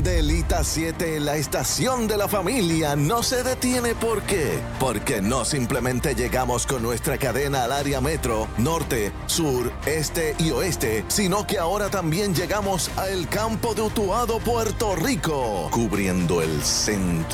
Delita 7, la estación de la familia, no se detiene. ¿Por qué? Porque no simplemente llegamos con nuestra cadena al área metro, norte, sur, este y oeste, sino que ahora también llegamos a el campo de Utuado, Puerto Rico, cubriendo el centro